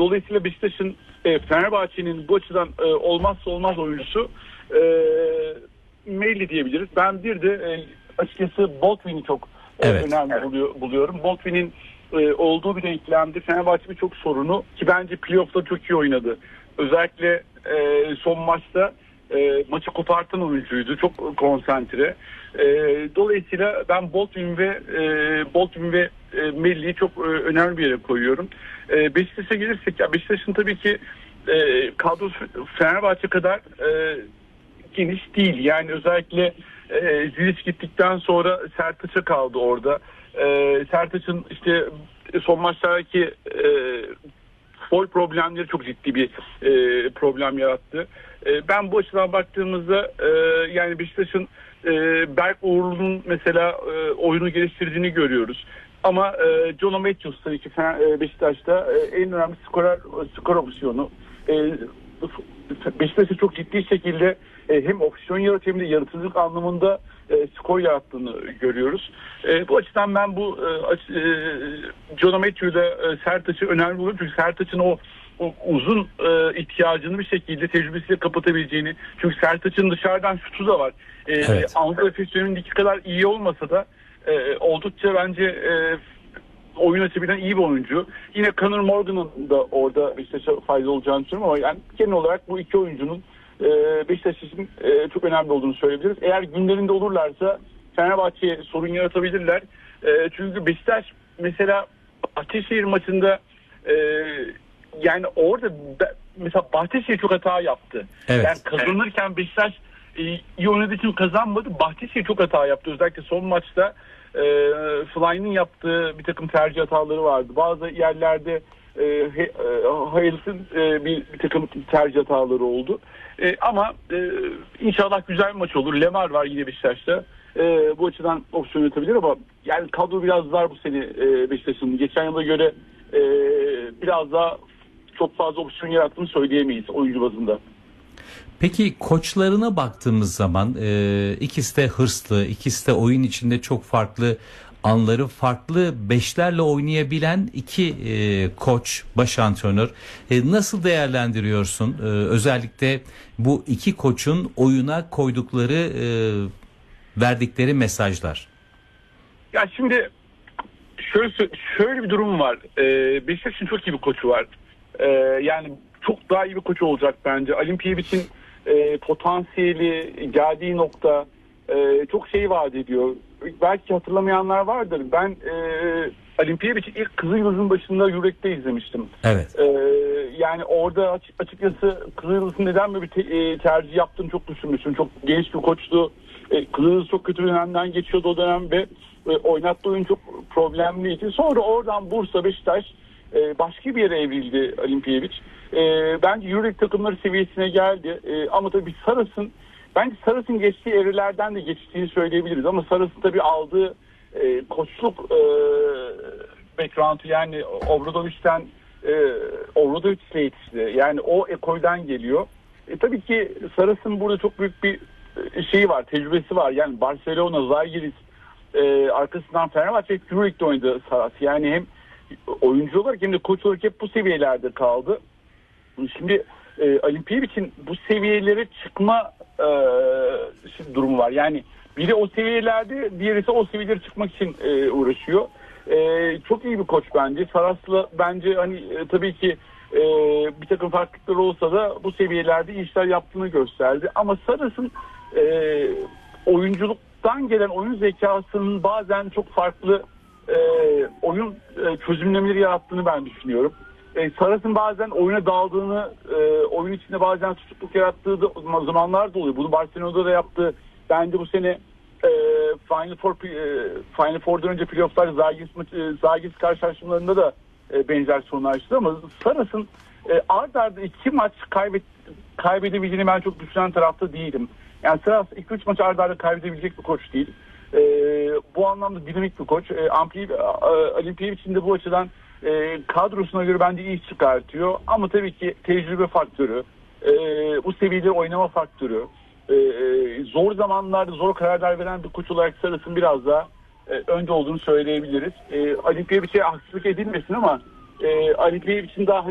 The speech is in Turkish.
Dolayısıyla Beşiktaş'ın Fenerbahçe'nin bu açıdan olmazsa olmaz oyuncusu Melli diyebiliriz. Ben bir de açıkçası Botvin'i çok önemli buluyorum. Botvin'in olduğu bir denklemde Fenerbahçe birçok sorunu ki bence playoff'ta çok iyi oynadı. Özellikle son maçta maçı kopartan oyuncuydu. Çok konsantre. Dolayısıyla ben Botwin ve Melli'yi çok önemli bir yere koyuyorum. Beşiktaş'a gelirsek, ya Beşiktaş'ın tabii ki kadrosu Fenerbahçe kadar geniş değil. Yani özellikle Ziyech gittikten sonra Sertaç'a kaldı orada. Sertaç'ın işte son maçlardaki foul problemleri çok ciddi bir problem yarattı. Ben bu açıdan baktığımızda yani Beşiktaş'ın Berk Uğurlu'nun mesela oyunu geliştirdiğini görüyoruz. Ama John Matthews tabii ki Beşiktaş'ta en önemli skor opsiyonu. Beşiktaş'ı çok ciddi şekilde hem opsiyon yaratıyor hem de yaratıcılık anlamında skor yarattığını görüyoruz. Bu açıdan ben bu John Matthews'da Sertaç'ı önemli buluyorum. Çünkü Sertaç'ın o uzun ihtiyacını bir şekilde tecrübesiyle kapatabileceğini. Çünkü Sertaç'ın dışarıdan şutu da var. Evet. Anadolu Efes dönemindeki kadar iyi olmasa da oldukça bence oyun açabilen iyi bir oyuncu. Yine Conor Morgan'ın da orada Beşiktaş'a fayda olacağını düşünüyorum ama yani genel olarak bu iki oyuncunun Beşiktaş için çok önemli olduğunu söyleyebiliriz. Eğer günlerinde olurlarsa Fenerbahçe'ye sorun yaratabilirler. Çünkü Beşiktaş mesela Bahçeşehir maçında yani orada mesela Bahçeşehir çok hata yaptı. Evet. Yani kazanırken Beşiktaş iyi oynadığı için kazanmadı. Bahçeşehir çok hata yaptı. Özellikle son maçta Fly'nin yaptığı bir takım tercih hataları vardı. Bazı yerlerde Hayal'ın bir takım tercih hataları oldu. Ama inşallah güzel bir maç olur. Lemar var yine Beşiktaş'ta. Bu açıdan opsiyon yatabilir ama yani kadro biraz dar bu sene Beşiktaş'ın. Geçen yıla göre biraz daha çok fazla opsiyon yarattığını söyleyemeyiz oyuncu bazında. Peki koçlarına baktığımız zaman ikisi de hırslı, ikisi de oyun içinde çok farklı anları, farklı beşlerle oynayabilen iki koç, baş antrenör. Nasıl değerlendiriyorsun? Özellikle bu iki koçun oyuna koydukları, verdikleri mesajlar. Ya şimdi şöyle bir durum var. Beşiktaş'ın çok iyi bir koçu var. Yani çok daha iyi bir koç olacak bence. Ali Piyevic'in potansiyeli, geldiği nokta çok şey vaat ediyor. Belki hatırlamayanlar vardır. Ben Ali Piyevic'i ilk Kızılyıldız'ın başında Yürek'te izlemiştim. Evet. Yani orada açıkçası Kızılyıldız'ın neden böyle bir tercih yaptığını çok düşünmüştüm. Çok genç bir koçtu. Kızılyıldız çok kötü bir dönemden geçiyordu o dönem ve oynattığı oyun çok problemliydi. Sonra oradan Bursa, Beşiktaş başka bir yere evrildi Ali Piyevic. Bence Yürek takımları seviyesine geldi. Ama tabii Saras'ın geçtiği evrelerden de geçtiğini söyleyebiliriz. Ama Saras'ın tabii aldığı koçluk background'u yani Obradovic'le yetişti. Yani o ekolden geliyor. Tabii ki Saras'ın burada çok büyük bir şeyi var, tecrübesi var. Yani Barcelona, Zalgiris, arkasından Fenerbahçe Euroleague'de oynadı Saras. Yani hem oyuncu olarak hem de koç olarak hep bu seviyelerde kaldı. Şimdi Ali Piyevic'in bu seviyelere çıkma durumu var. Yani biri o seviyelerde, diğeri ise o seviyelere çıkmak için uğraşıyor. Çok iyi bir koç bence. Saras'la bence hani tabii ki bir takım farklılıklar olsa da bu seviyelerde işler yaptığını gösterdi. Ama Saras'ın oyunculuktan gelen oyun zekasının bazen çok farklı oyun çözümlemeleri yarattığını ben düşünüyorum. Saras'ın bazen oyuna daldığını, oyun içinde bazen tutukluk yarattığı zamanlar da oluyor. Bunu Barcelona'da da yaptı. Bence bu sene Final Four'dan önce playoff'lar Zalgiris karşılaşmalarında da benzer sorunlar yaşadı ama Saras'ın art arda 2 maç kaybedebileceğini ben çok düşünen tarafta değilim. Yani Saras 2-3 maç arda arda kaybedebilecek bir koç değil. Bu anlamda dinamik bir koç. Ali Piyevic'in de bu açıdan kadrosuna göre bence iyi iş çıkartıyor. Ama tabii ki tecrübe faktörü, bu seviyede oynama faktörü, zor zamanlarda zor kararlar veren bir koç olarak Saras'ın biraz daha önde olduğunu söyleyebiliriz. Ali Piyevic'e haksızlık edilmesin ama Ali Piyevic'in daha